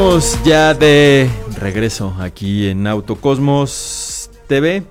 Estamos ya de regreso aquí en Autocosmos TV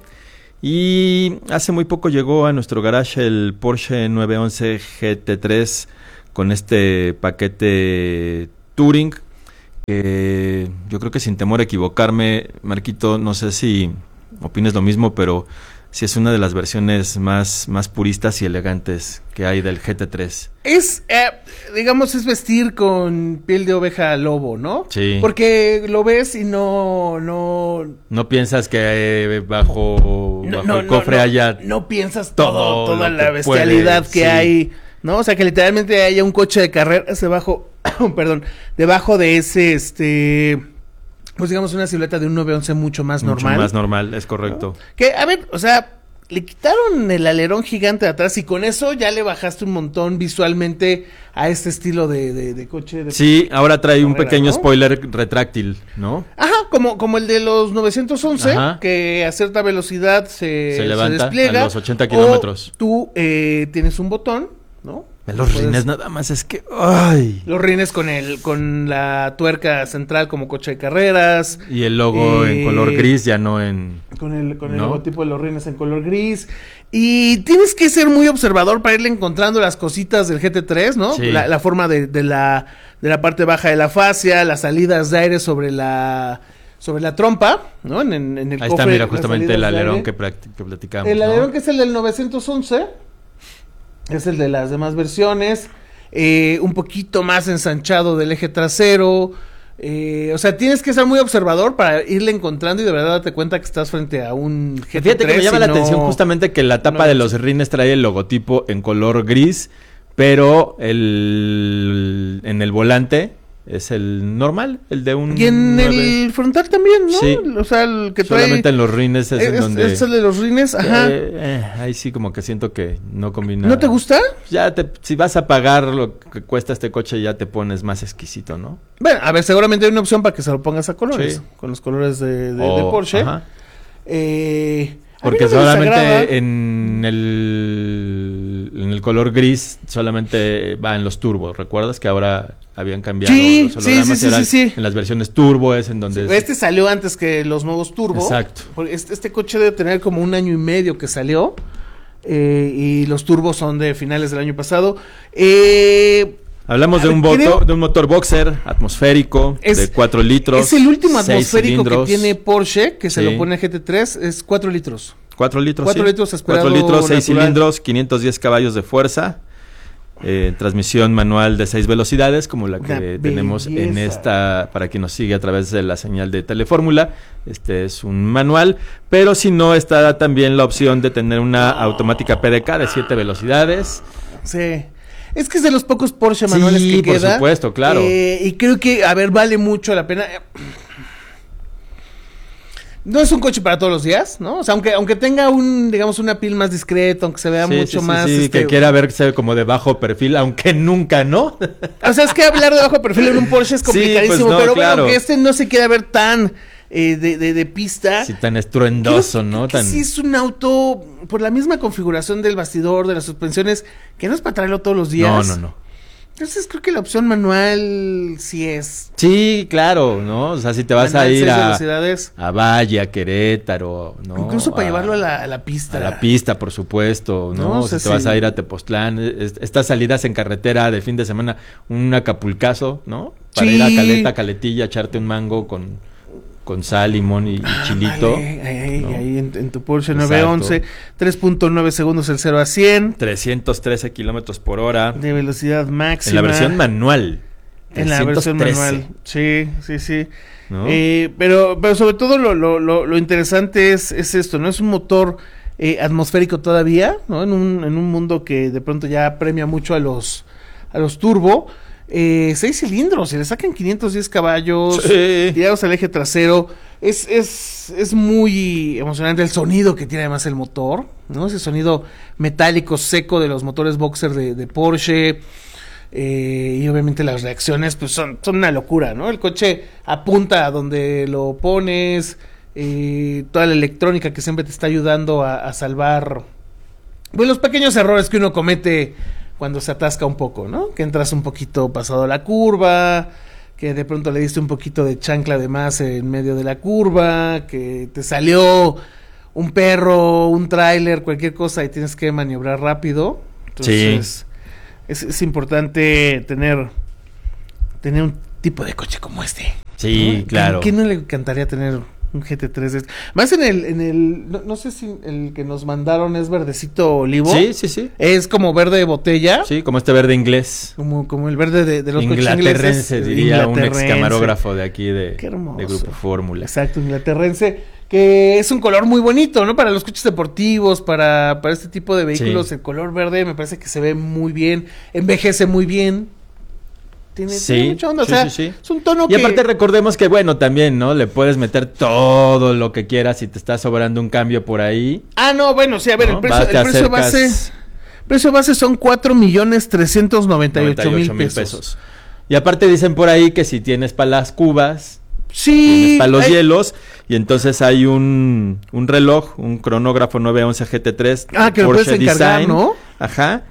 y hace muy poco llegó a nuestro garage el Porsche 911 GT3 con este paquete Touring que yo creo que sin temor a equivocarme, Marquito, no sé si opines lo mismo, pero sí es una de las versiones más puristas y elegantes que hay del GT3. Es, digamos, es vestir con piel de oveja lobo, ¿no? Sí. Porque lo ves y no piensas que bajo el cofre haya... No piensas todo toda lo la que bestialidad puede, que sí. hay, ¿no? O sea, que literalmente haya un coche de carreras debajo, debajo de ese, pues digamos una silueta de un 911 mucho más normal. Mucho más normal, es correcto. ¿No? Que, a ver, o sea, le quitaron el alerón gigante de atrás y con eso ya le bajaste un montón visualmente a este estilo de coche. Sí, ahora trae un carrera, pequeño ¿no? spoiler retráctil, ¿no? Ajá, como el de los 911, Ajá. que a cierta velocidad se levanta despliega. a los 80 kilómetros. O tú tienes un botón, ¿no? Los rines nada más es que... ¡ay! Los rines con la tuerca central como coche de carreras. Y el logo en color gris, ya no en... Con el ¿no? logotipo de los rines en color gris. Y tienes que ser muy observador para irle encontrando las cositas del GT3, ¿no? Sí. La forma de la parte baja de la fascia, las salidas de aire sobre la trompa, ¿no? En el Ahí cofre, está, mira, las justamente salidas el de alerón aire. que platicamos, El ¿no? alerón que es el del 911 es el de las demás versiones, un poquito más ensanchado del eje trasero, o sea, tienes que ser muy observador para irle encontrando y de verdad darte cuenta que estás frente a un GT3. Fíjate que me llama y la no- atención justamente que la tapa no- de los rines trae el logotipo en color gris, pero en el volante es el normal, el de un Y en 9. el frontal también, ¿no? Sí. O sea, el que trae... Solamente en los rines es en donde... Es el de los rines, ajá. Ahí sí como que siento que no combina. ¿No te gusta? Ya si vas a pagar lo que cuesta este coche, ya te pones más exquisito, ¿no? Bueno, a ver, seguramente hay una opción para que se lo pongas a colores, Sí. con los colores de O- Porsche. ajá. A mí Porque no me desagrada. solamente en el color gris solamente va en los turbos. ¿Recuerdas que ahora habían cambiado Sí, los hologramas? sí, Y ahora sí. En las versiones turbo es en donde... Este salió antes que los nuevos turbo. Exacto. Porque este coche debe tener como 1 año y medio que salió. Y los turbos son de finales del año pasado. Hablamos A de un, ver, creo- de un motor boxer atmosférico de 4 litros. Es el último 6 atmosférico cilindros. que tiene Porsche, que se Sí. lo pone al GT3, es 4 litros. 4 litros, 4 sí. litros aspirado 4 litros, 6 natural. cilindros, 510 caballos de fuerza. Transmisión manual de 6 velocidades, como la que Una tenemos en belleza. esta, para quien nos sigue a través de la señal de Telefórmula. Este es un manual, pero si no, está también la opción de tener una automática PDK de 7 velocidades. Sí. Es que es de los pocos Porsche Sí, manuales que por queda. supuesto, claro. Y creo que, a ver, vale mucho la pena. No es un coche para todos los días, ¿no? O sea, aunque tenga digamos, una piel más discreta, aunque se vea Sí, mucho sí, más... sí, que quiera verse como de bajo perfil, aunque nunca, ¿no? O sea, es que hablar de bajo perfil en un Porsche es Sí, complicadísimo, pues no, pero claro. bueno, que este no se quiera ver tan de pista. Así tan estruendoso, Creo ¿no? que sí es un auto, por la misma configuración del bastidor, de las suspensiones, que no es para traerlo todos los días. No. Entonces creo que la opción manual sí es. Sí, claro, ¿no? O sea, si te vas Manual, a ir 6 a velocidades. Valle, a Querétaro, ¿no? Incluso para llevarlo a la pista. A la pista, por supuesto, ¿no? No, o sea, si te vas sí. a ir a Tepoztlán, estas salidas en carretera de fin de semana, un acapulcazo, ¿no? Para Sí. ir a Caleta, Caletilla, echarte un mango con sal, limón y chilito. Ahí, ¿no? ahí en tu Porsche Exacto. 911, 3.9 segundos el 0 a 100 313 kilómetros por hora. de velocidad máxima. En la versión manual. En la versión 313, manual. Sí. ¿no? Pero sobre todo lo interesante es esto, ¿no? Es un motor atmosférico todavía, ¿no? En un mundo que de pronto ya premia mucho a los turbo. 6 cilindros, y le sacan 510 caballos, Sí. tirados al eje trasero. Es muy emocionante el sonido que tiene además el motor, ¿no? Ese sonido metálico seco de los motores boxer de Porsche. Y obviamente las reacciones pues son una locura, ¿no? El coche apunta a donde lo pones, toda la electrónica que siempre te está ayudando a salvar pues los pequeños errores que uno comete cuando se atasca un poco, ¿no? Que entras un poquito pasado la curva, que de pronto le diste un poquito de chancla de más en medio de la curva, que te salió un perro, un tráiler, cualquier cosa y tienes que maniobrar rápido. Entonces, es importante tener un tipo de coche como este. Sí, ¿no? claro. ¿A quién no le encantaría tener un GT3 de este? Más en el no sé si el que nos mandaron es verdecito olivo. Sí. Es como verde botella. Sí, como este verde inglés. Como el verde de los coches inglaterrense, ingleses. diría un ex camarógrafo de aquí de hermoso. Grupo Fórmula. Exacto, inglaterrense, que es un color muy bonito, ¿no? Para los coches deportivos, para este tipo de vehículos, Sí. el color verde me parece que se ve muy bien, envejece muy bien. Tiene mucha onda, sí. Es un tono y aparte recordemos que, bueno, también, ¿no? Le puedes meter todo lo que quieras si te está sobrando un cambio por ahí. Ah, no, bueno, sí, a ver, ¿no? el precio base son 4,398,000 pesos. Y aparte dicen por ahí que si tienes para las cubas, sí, tienes para los hielos, y entonces hay un reloj, un cronógrafo 911 GT3. Que lo puedes encargar, ¿no? Ajá.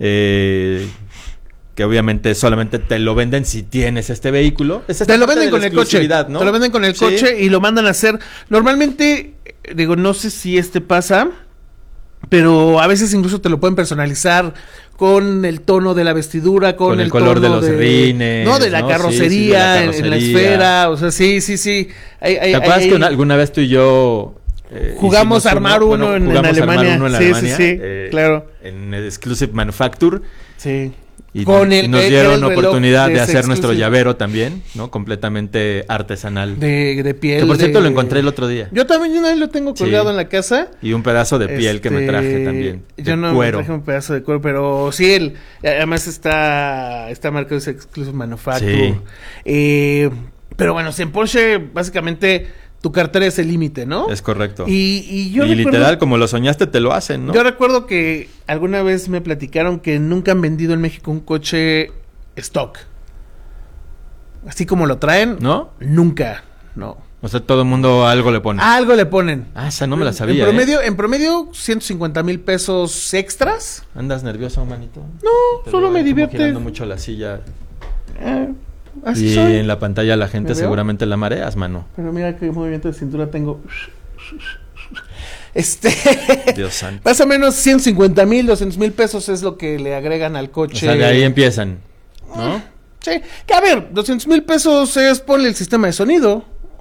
Que obviamente solamente te lo venden si tienes este vehículo. Te lo venden con el coche, ¿no? Te lo venden con el coche y lo mandan a hacer. Normalmente, digo, no sé si pasa, pero a veces incluso te lo pueden personalizar con el tono de la vestidura, con el color tono de los rines, no, de la carrocería, en la esfera, o sea, sí. ¿Te acuerdas que alguna vez tú y yo jugamos a armar uno en Alemania? Sí, claro. En Exclusive Manufacture. Sí. Y nos dieron oportunidad de hacer nuestro llavero también, ¿no? Completamente artesanal. De piel. Que por cierto lo encontré el otro día. Yo también lo tengo colgado en la casa. Y un pedazo de piel que me traje también. Yo no cuero. Me traje un pedazo de cuero, pero sí, además está marcado ese Exclusive Manufacture. Sí. Pero bueno, si en Porsche básicamente tu cartera es el límite, ¿no? Es correcto. Y yo literal, como lo soñaste, te lo hacen, ¿no? Yo recuerdo que alguna vez me platicaron que nunca han vendido en México un coche stock. Así como lo traen. ¿No? Nunca, no. O sea, todo el mundo algo le pone. Algo le ponen. Esa no me la sabía. En promedio 150,000 pesos extras. ¿Andas nervioso, manito? No, solo me divierte. Girando mucho la silla. Así y soy. En la pantalla la gente seguramente la mareas, mano. Pero mira qué movimiento de cintura tengo. Dios santo. Más o menos 150,000, 200,000 pesos es lo que le agregan al coche. O sea, de ahí empiezan, ¿no? Sí. Que a ver, 200,000 pesos es ponle el sistema de sonido.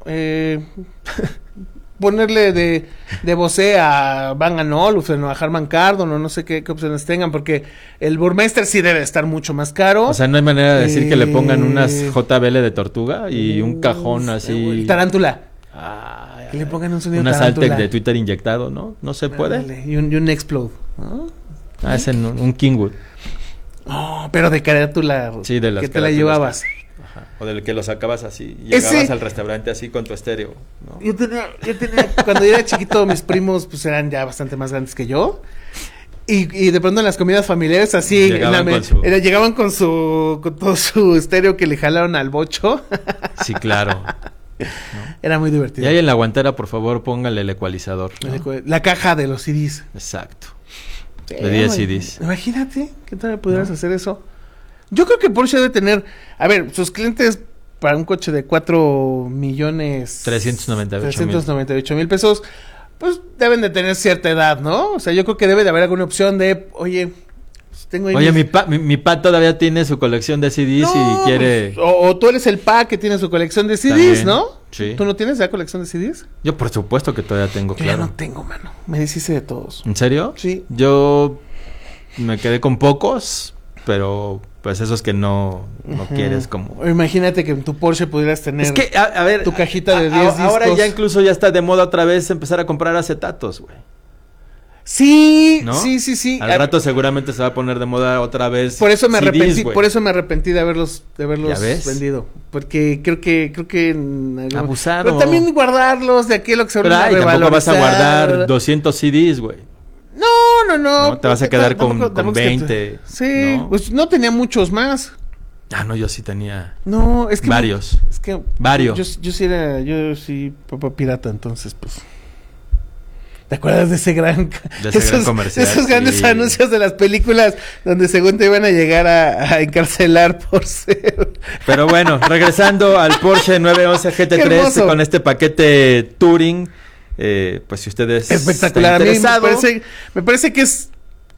Ponerle de Bose a Bang & Olufsen o a Harman Kardon o no sé qué opciones tengan, porque el Burmeister sí debe estar mucho más caro. O sea, no hay manera de decir que le pongan unas JBL de tortuga y un cajón así. Tarántula. Que le pongan un sonido una tarántula. Saltec de Twitter inyectado, ¿no? No se puede. Y un Explode, ¿no? Es en un Kingwood. Oh, pero de carátula. Sí, de las que te la llevabas. Ajá. O del que lo sacabas así. Y llegabas al restaurante así con tu estéreo, ¿no? Yo tenía cuando yo era chiquito, mis primos pues eran ya bastante más grandes que yo. Y de pronto en las comidas familiares así llegaban con todo su estéreo que le jalaron al bocho. Sí, claro. ¿No? Era muy divertido. Y ahí en la guantera, por favor, póngale el ecualizador, ¿no? La caja de los CDs. Exacto. De 10 CDs. Imagínate que todavía pudieras hacer eso. Yo creo que Porsche debe tener, a ver, sus clientes para un coche de 4,398,000 pesos, pues deben de tener cierta edad, ¿no? O sea, yo creo que debe de haber alguna opción de, oye, pues tengo ahí. Oye, mi pa todavía tiene su colección de CDs y quiere. O tú eres el pa que tiene su colección de CDs, también, ¿no? Sí. ¿Tú no tienes ya colección de CDs? Yo, por supuesto que todavía tengo, yo claro. Ya no tengo, mano. Me deshice de todos. ¿En serio? Sí. Yo me quedé con pocos, pero pues esos que no quieres como. Imagínate que en tu Porsche pudieras tener. Es que, a ver, tu cajita de 10 discos. Ahora ya incluso ya está de moda otra vez empezar a comprar acetatos, güey. Sí, ¿no? sí. Al rato seguramente se va a poner de moda otra vez. Por eso me arrepentí de haberlos vendido. Porque creo que abusado. Pero también guardarlos de aquello que se van a revalorizar. Tampoco vas a guardar 200 CDs, güey. No. Te vas a quedar con 20. Sí, ¿no? Pues no tenía muchos más. No, yo sí tenía. No, es que varios. Es que varios. Yo sí papá pirata, entonces pues. ¿Te acuerdas de ese gran comercial? Esos grandes sí. anuncios de las películas donde según te iban a llegar a encarcelar por ser... Pero bueno, regresando al Porsche 911 GT3 con este paquete Touring, pues si ustedes espectacular. están interesados, Me parece que es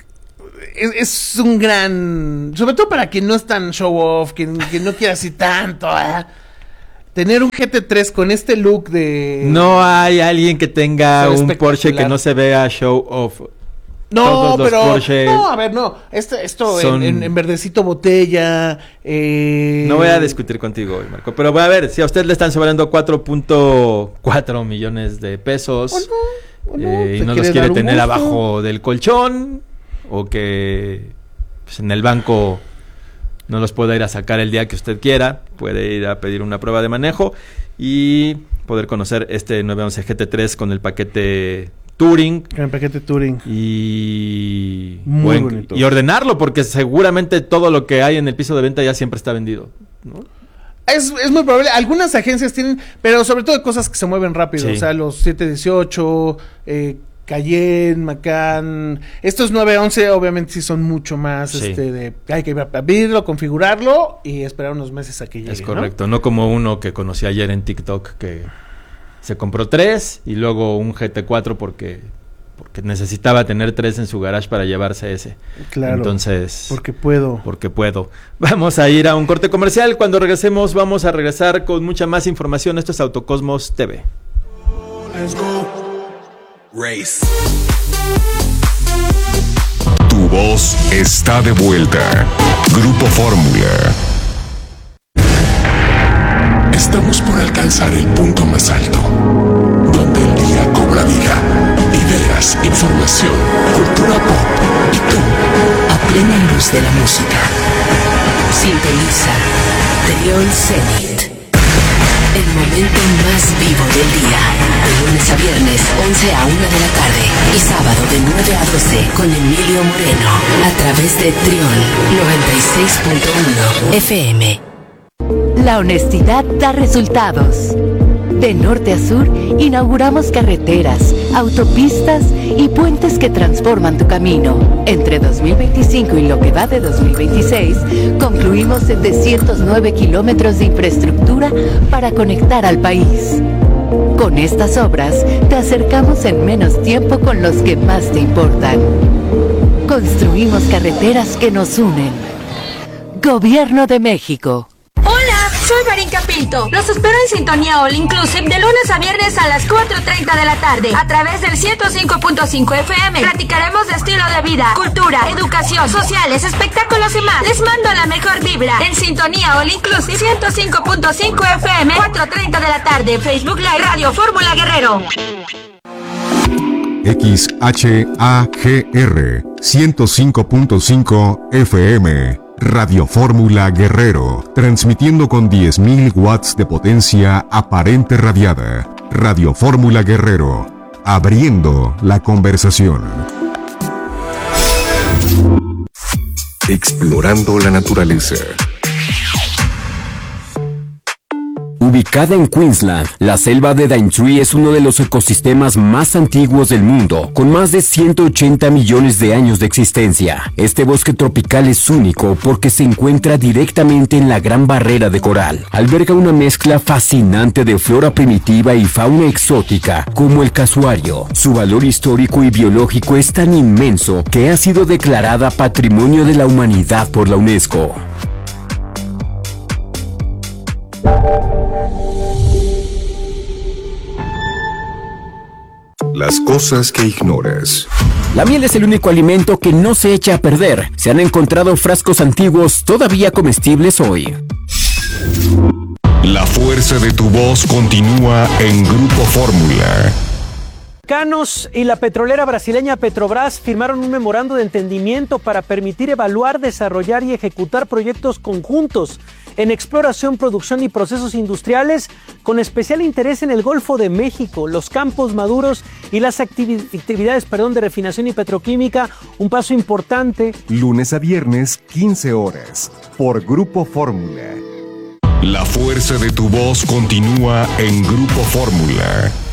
un gran... Sobre todo para quien no es tan show off, que no quiera así tanto... Tener un GT3 con este look de... No hay alguien que tenga un Porsche que no se vea show off. No, pero... Porsche No, a ver, no. Esto son... en verdecito botella. No voy a discutir contigo hoy, Marco. Pero a ver, si a usted le están sobrando 4.4 millones de pesos y no los quiere tener abajo del colchón, o que pues, en el banco... no los pueda ir a sacar el día que usted quiera, puede ir a pedir una prueba de manejo y poder conocer este 911 GT3 con el paquete Touring. El paquete Touring. Y muy bonito. Y ordenarlo, porque seguramente todo lo que hay en el piso de venta ya siempre está vendido, ¿no? Es muy probable. Algunas agencias tienen, pero sobre todo cosas que se mueven rápido. Sí. O sea, los 718, Cayenne, Macan, estos 911 obviamente sí son mucho más, sí. Hay que abrirlo, configurarlo y esperar unos meses a que llegue. Es correcto, no como uno que conocí ayer en TikTok que se compró 3 y luego un GT4 porque necesitaba tener 3 en su garage para llevarse ese. Claro. Entonces, porque puedo. Vamos a ir a un corte comercial. Cuando regresemos vamos a regresar con mucha más información. Esto es Autocosmos TV. Let's go. Race. Tu voz está de vuelta. Grupo Fórmula. Estamos por alcanzar el punto más alto, donde el día cobra vida, ideas, información, cultura pop y tú, a plena luz de la música. Sintoniza Trión Zenith. El momento más vivo del día. De lunes a viernes, 11 a 1 de la tarde. Y sábado de 9 a 12 con Emilio Moreno. A través de Trión 96.1 FM. La honestidad da resultados. De norte a sur, inauguramos carreteras, autopistas y puentes que transforman tu camino. Entre 2025 y lo que va de 2026, concluimos 709 kilómetros de infraestructura para conectar al país. Con estas obras, te acercamos en menos tiempo con los que más te importan. Construimos carreteras que nos unen. Gobierno de México. Soy Marín Pinto. Los espero en Sintonía All Inclusive de lunes a viernes a las 4:30 de la tarde a través del 105.5 FM. Platicaremos de estilo de vida, cultura, educación, sociales, espectáculos y más. Les mando la mejor vibra en Sintonía All Inclusive 105.5 FM 4:30 de la tarde. Facebook Live Radio Fórmula Guerrero. XHAGR 105.5 FM Radio Fórmula Guerrero, transmitiendo con 10.000 watts de potencia aparente radiada. Radio Fórmula Guerrero, abriendo la conversación. Explorando la naturaleza. Ubicada en Queensland, la selva de Daintree es uno de los ecosistemas más antiguos del mundo, con más de 180 millones de años de existencia. Este bosque tropical es único porque se encuentra directamente en la Gran Barrera de Coral. Alberga una mezcla fascinante de flora primitiva y fauna exótica, como el casuario. Su valor histórico y biológico es tan inmenso que ha sido declarada Patrimonio de la Humanidad por la UNESCO. Las cosas que ignoras. La miel es el único alimento que no se echa a perder. Se han encontrado frascos antiguos todavía comestibles hoy. La fuerza de tu voz continúa en Grupo Fórmula. Canos y la petrolera brasileña Petrobras firmaron un memorando de entendimiento para permitir evaluar, desarrollar y ejecutar proyectos conjuntos en exploración, producción y procesos industriales, con especial interés en el Golfo de México, los campos maduros y las actividades de refinación y petroquímica. Un paso importante. Lunes a viernes, 15 horas, por Grupo Fórmula. La fuerza de tu voz continúa en Grupo Fórmula.